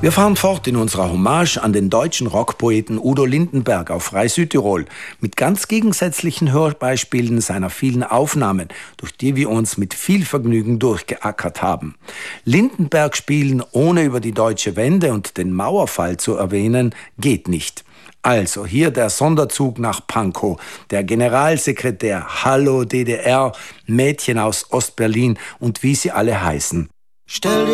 Wir fahren fort in unserer Hommage an den deutschen Rockpoeten Udo Lindenberg auf Frei Südtirol mit ganz gegensätzlichen Hörbeispielen seiner vielen Aufnahmen, durch die wir uns mit viel Vergnügen durchgeackert haben. Lindenberg spielen, ohne über die Deutsche Wende und den Mauerfall zu erwähnen, geht nicht. Also hier der Sonderzug nach Pankow, der Generalsekretär, Hallo DDR, Mädchen aus Ostberlin und wie sie alle heißen.